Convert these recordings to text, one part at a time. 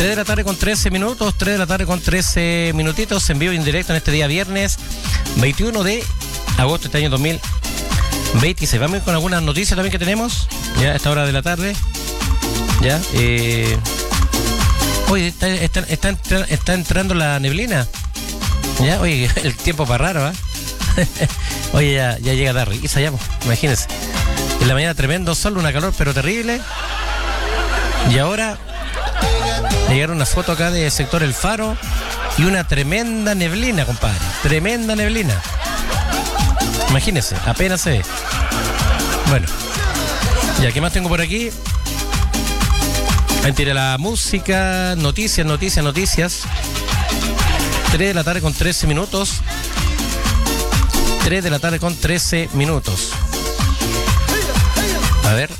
3 de la tarde con 13 minutos, 3 de la tarde con 13 minutitos, en vivo y en directo en este día viernes 21 de agosto de este año 2026. Vamos a ir con algunas noticias también que tenemos, ya a esta hora de la tarde. Ya, oye, está entrando la neblina. Ya, oye, el tiempo para raro, ¿eh? Oye, ya llega a dar risa, ya, pues, imagínense. En la mañana tremendo sol, una calor pero terrible. Y ahora me llegaron una foto acá del sector El Faro y una tremenda neblina, compadre. Tremenda neblina. Imagínense, apenas se ve. Bueno, ya, ¿qué más tengo por aquí? Entre la música, noticias. 3 de la tarde con 13 minutos. 3 de la tarde con 13 minutos. A ver.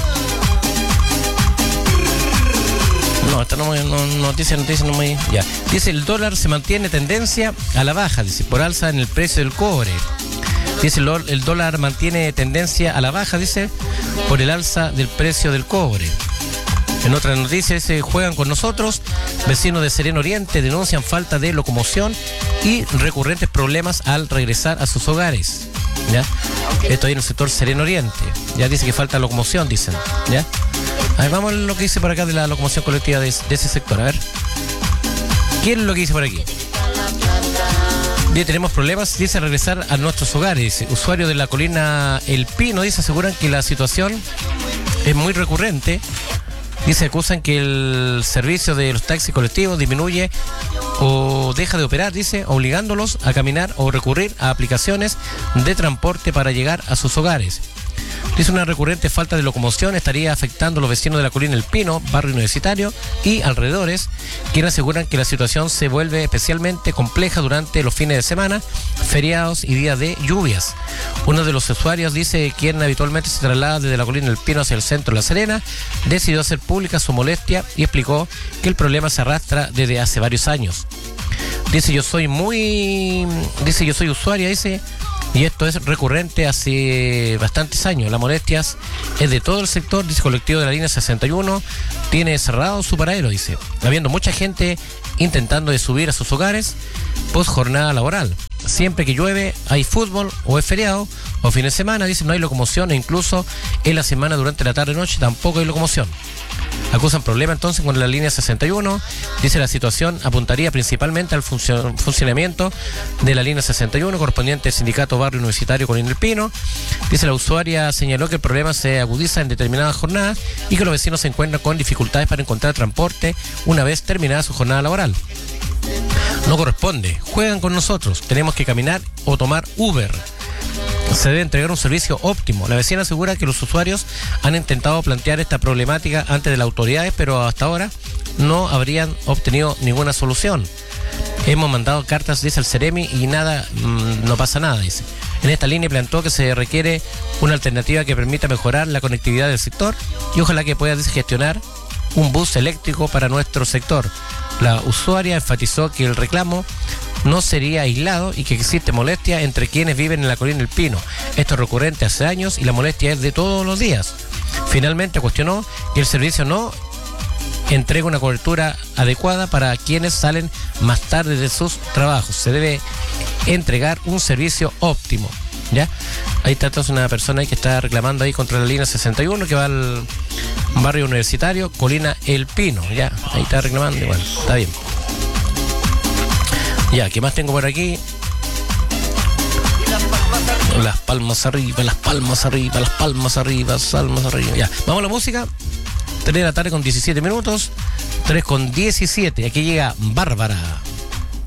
No, esta no noticia no me... Ya. Dice, el dólar se mantiene tendencia a la baja, dice, por alza en el precio del cobre. Dice, el dólar mantiene tendencia a la baja, dice, por el alza del precio del cobre. En otras noticias, se juegan con nosotros. Vecinos de Sereno Oriente denuncian falta de locomoción y recurrentes problemas al regresar a sus hogares. ¿Ya? Esto ahí en el sector Sereno Oriente. Ya dice que falta locomoción, dicen. ¿Ya? A ver, vamos a lo que dice por acá de la locomoción colectiva de ese sector. A ver. ¿Qué es lo que dice por aquí? Dice, tenemos problemas, dice, regresar a nuestros hogares. Usuarios de la colina El Pino, dice, aseguran que la situación es muy recurrente. Dice, acusan que el servicio de los taxis colectivos disminuye o deja de operar, dice, obligándolos a caminar o recurrir a aplicaciones de transporte para llegar a sus hogares. Dice, una recurrente falta de locomoción estaría afectando a los vecinos de la colina El Pino, barrio universitario y alrededores, quienes aseguran que la situación se vuelve especialmente compleja durante los fines de semana, feriados y días de lluvias. Uno de los usuarios, dice, quien habitualmente se traslada desde la colina El Pino hacia el centro de La Serena, decidió hacer pública su molestia y explicó que el problema se arrastra desde hace varios años. Dice, yo soy usuaria, dice, y esto es recurrente hace bastantes años. Las molestias es de todo el sector, dice, colectivo de la línea 61, tiene cerrado su paradero, dice, habiendo mucha gente intentando de subir a sus hogares post jornada laboral. Siempre que llueve, hay fútbol o es feriado o fin de semana, dice, no hay locomoción, e incluso en la semana durante la tarde-noche tampoco hay locomoción. Acusan problema entonces con la línea 61. Dice, la situación apuntaría principalmente al funcionamiento de la línea 61 correspondiente al sindicato barrio universitario Colina El Pino. Dice, la usuaria señaló que el problema se agudiza en determinadas jornadas y que los vecinos se encuentran con dificultades para encontrar transporte una vez terminada su jornada laboral. No corresponde, juegan con nosotros, tenemos que caminar o tomar Uber. Se debe entregar un servicio óptimo. La vecina asegura que los usuarios han intentado plantear esta problemática ante de las autoridades, pero hasta ahora no habrían obtenido ninguna solución. Hemos mandado cartas, dice, al Ceremi y nada, no pasa nada, dice. En esta línea planteó que se requiere una alternativa que permita mejorar la conectividad del sector y ojalá que pueda gestionar un bus eléctrico para nuestro sector. La usuaria enfatizó que el reclamo no sería aislado y que existe molestia entre quienes viven en la colina El Pino. Esto es recurrente hace años y la molestia es de todos los días. Finalmente cuestionó que el servicio no entrega una cobertura adecuada para quienes salen más tarde de sus trabajos. Se debe entregar un servicio óptimo. ¿Ya? Ahí está entonces una persona ahí que está reclamando ahí contra la línea 61 que va al barrio universitario Colina El Pino. Ya, ahí está reclamando igual. Está bien. Ya, ¿qué más tengo por aquí? Las palmas arriba, las palmas arriba, las palmas arriba, las palmas arriba. Ya, vamos a la música. 3 de la tarde con 17 minutos. 3 con 17. Aquí llega Bárbara.